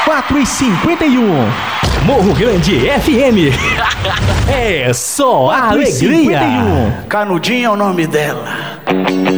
4h51. Morro Grande FM. É só alegria. 4h51. Canudinho é o nome dela.